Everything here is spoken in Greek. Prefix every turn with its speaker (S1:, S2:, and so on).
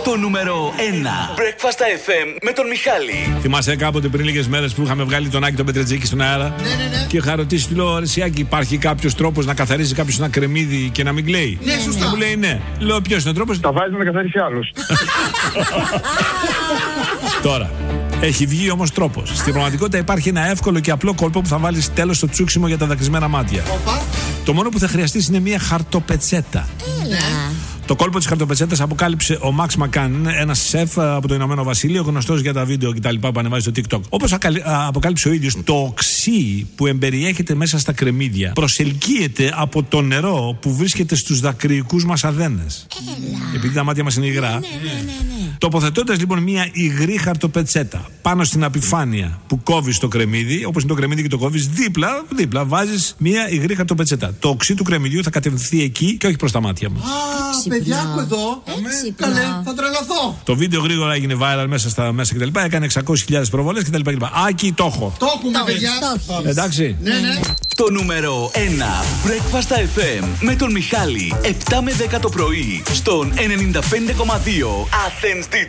S1: Το νούμερο 1 Breakfast FM με τον Μιχάλη.
S2: Θυμάσαι κάποτε πριν λίγες μέρες που είχαμε βγάλει τον Άκη τον Πετρετζίκη στον αέρα?
S3: Ναι.
S2: Και είχα ρωτήσει, του λέω, ρε Σιάκη, υπάρχει κάποιος τρόπος να καθαρίζει κάποιος ένα κρεμμύδι και να μην κλαίει?
S3: Ναι, σωστά.
S2: Και μου λέει ναι. Λέω, ποιος είναι ο τρόπος?
S4: Τα βάζει να καθαρίσει άλλους.
S2: Τώρα. Έχει βγει όμως τρόπος. Στην πραγματικότητα υπάρχει ένα εύκολο και απλό κόλπο που θα βάλεις τέλος στο τσούξιμο για τα δακρυσμένα μάτια.
S3: Οπα.
S2: Το μόνο που θα χρειαστείς είναι μια χαρτοπετσέτα. Το κόλπο της χαρτοπετσέτας αποκάλυψε ο Μαξ Μακάν, ένας σεφ από το Ηνωμένο Βασίλειο, γνωστός για τα βίντεο κτλ. Που ανεβάζει στο TikTok. Όπως αποκάλυψε ο ίδιος, το οξύ που εμπεριέχεται μέσα στα κρεμμύδια προσελκύεται από το νερό που βρίσκεται στους δακρυϊκούς μας αδένες. Επειδή τα μάτια μας είναι υγρά. Τοποθετώντας λοιπόν μια υγρή χαρτοπετσέτα πάνω στην επιφάνεια που κόβεις το κρεμμύδι, όπως είναι το κρεμμύδι και το κόβεις, δίπλα βάζεις μια υγρή χαρτοπετσέτα. Το οξύ του κρεμμυδιού θα κατευθυνθεί εκεί και όχι προς τα μάτια μας.
S3: Παιδιά, άκου εδώ. Καλέ, θα τρελαθώ.
S2: Το βίντεο γρήγορα έγινε viral μέσα στα μέσα κτλ. Έκανε 600.000 προβολές κτλ. Άκη, το έχω.
S3: Το έχουμε, παιδιά.
S2: Εντάξει.
S3: Ναι.
S1: Το νούμερο 1 Breakfast FM με τον Μιχάλη. 7 με 10 το πρωί στον 95,2 Athens